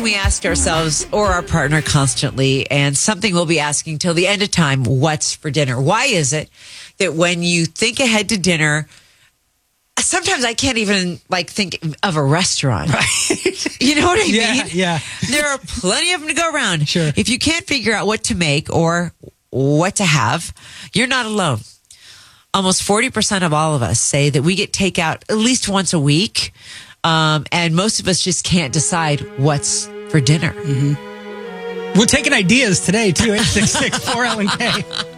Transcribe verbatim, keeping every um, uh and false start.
question we ask ourselves or our partner constantly, and something we'll be asking till the end of time: what's for dinner? Why is it that when you think ahead to dinner, sometimes I can't even like think of a restaurant? Right. You know what I yeah, mean? Yeah. There are plenty of them to go around. Sure. If you can't figure out what to make or what to have, you're not alone. Almost forty percent of all of us say that we get takeout at least once a week. Um, and most of us just can't decide what's for dinner. Mm-hmm. We're taking ideas today, too. eight six six, four L N K.